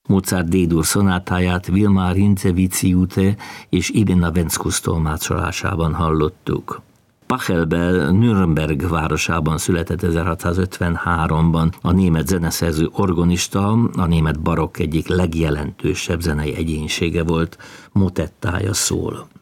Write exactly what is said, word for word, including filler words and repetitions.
Mozart D-dur szonátáját Vilmar Hinze-Viziute és Irina Venczkus tolmácsolásában hallottuk. Pachelbel Nürnberg városában született ezerhatszázötvenháromban, a német zeneszerző organista, a német barokk egyik legjelentősebb zenei egyénisége volt, motettája szól.